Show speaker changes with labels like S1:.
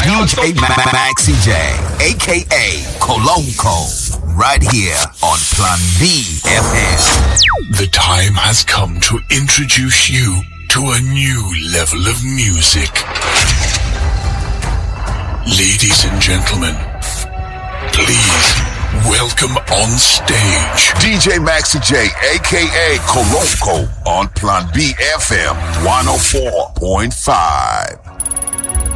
S1: DJ Maxi J, a.k.a. Colonco, right here on Plan B FM.
S2: The time has come to introduce you to a new level of music. Ladies and gentlemen, please welcome on stage
S3: DJ Maxi J, a.k.a. Colonco on Plan B FM 104.5.